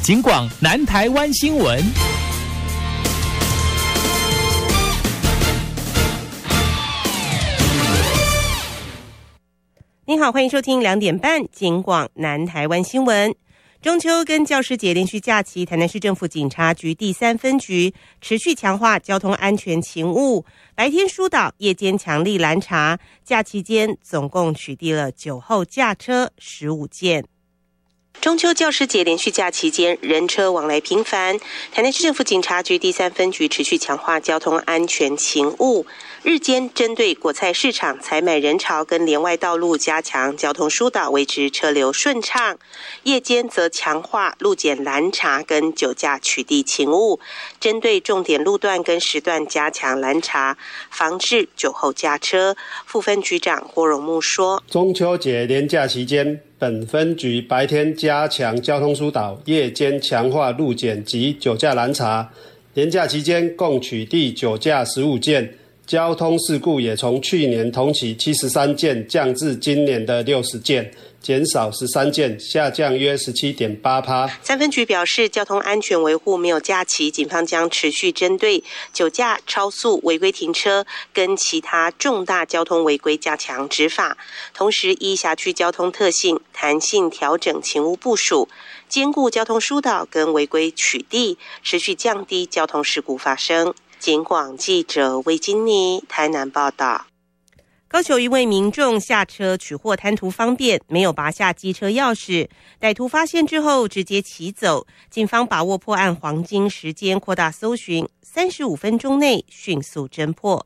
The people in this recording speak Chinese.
警广南台湾新闻。 您好，欢迎收听2点半警广南台湾新闻。中秋跟教师节连续假期，台南市政府警察局第3分局持续强化交通安全勤务，白天疏导，夜间强力拦查。假期间总共取缔了酒后驾车15件。中秋教师节连续假期间，人车往来频繁，台南市政府警察局第3分局持续强化交通安全勤务，日间针对果菜市场采买人潮跟连外道路加强交通疏导，维持车流顺畅；夜间则强化路检拦查跟酒驾取缔勤务，针对重点路段跟时段加强拦查，防治酒后驾车。副分局长郭荣木说： 中秋节连假期间，本分局白天加强交通疏导，夜间强化路检及酒驾拦查。连假期间共取缔酒驾15件，交通事故也从去年同期73件降至今年的60件，减少13件，下降约 17.8%。 3分局表示，交通安全维护没有假期，警方将持续针对酒驾、超速、违规停车跟其他重大交通违规加强执法，同时依辖区交通特性弹性调整勤务部署，兼顾交通疏导跟违规取缔，持续降低交通事故发生。警广记者魏金妮台南报道。高雄一位民众下车取货贪图方便，没有拔下机车钥匙，歹徒发现之后直接骑走，警方把握破案黄金时间，扩大搜寻，35分钟内迅速侦破。